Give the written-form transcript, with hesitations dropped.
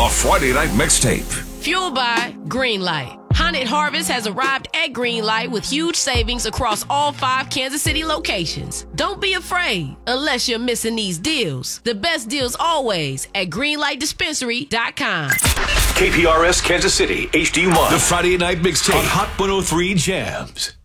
a Friday night mixtape. Fueled by Greenlight. Haunted Harvest has arrived at Greenlight with huge savings across all 5 Kansas City locations. Don't be afraid unless you're missing these deals. The best deals always at greenlightdispensary.com. KPRS Kansas City, HD1. The Friday night mixtape on Hot 103 Jams.